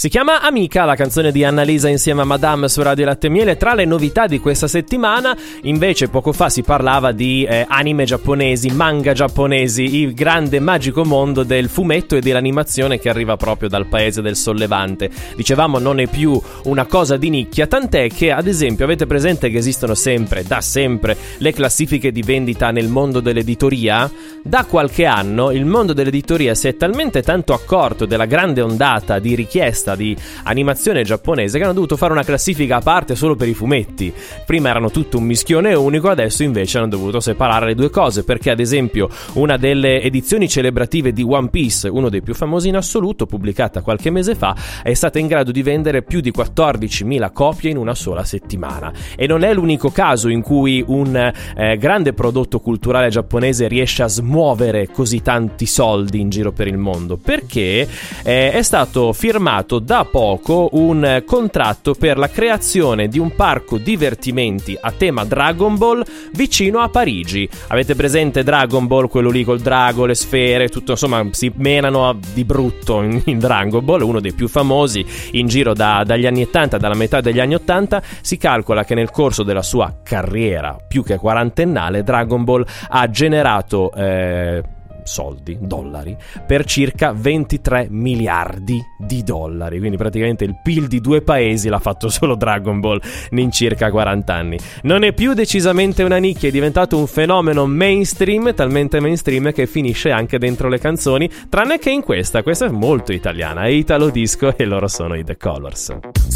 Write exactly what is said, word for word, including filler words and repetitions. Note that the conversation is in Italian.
Si chiama Amica, la canzone di Annalisa insieme a Madame su Radio Latte e Miele. Tra le novità di questa settimana, invece, poco fa si parlava di eh, anime giapponesi, manga giapponesi, il grande magico mondo del fumetto e dell'animazione che arriva proprio dal paese del Sollevante. Dicevamo, non è più una cosa di nicchia, tant'è che, ad esempio, avete presente che esistono sempre, da sempre, le classifiche di vendita nel mondo dell'editoria? Da qualche anno il mondo dell'editoria si è talmente tanto accorto della grande ondata di richiesta di animazione giapponese che hanno dovuto fare una classifica a parte solo per i fumetti. Prima erano tutto un mischione unico, adesso invece hanno dovuto separare le due cose, perché ad esempio una delle edizioni celebrative di One Piece, uno dei più famosi in assoluto, pubblicata qualche mese fa, è stata in grado di vendere più di quattordicimila copie in una sola settimana. E non è l'unico caso in cui un eh, grande prodotto culturale giapponese riesce a smuovere così tanti soldi in giro per il mondo, perché eh, è stato firmato da poco un contratto per la creazione di un parco divertimenti a tema Dragon Ball vicino a Parigi. Avete presente Dragon Ball, quello lì col drago, le sfere, tutto, insomma si menano di brutto in, in Dragon Ball, uno dei più famosi in giro da, dagli anni ottanta, dalla metà degli anni ottanta. Si calcola che nel corso della sua carriera più che quarantennale Dragon Ball ha generato eh, soldi, dollari, per circa ventitré miliardi di dollari, quindi praticamente il P I L di due paesi l'ha fatto solo Dragon Ball in circa quaranta anni. Non è più decisamente una nicchia, è diventato un fenomeno mainstream, talmente mainstream che finisce anche dentro le canzoni, tranne che in questa, questa è molto italiana, è Italo Disco e loro sono i The Colors.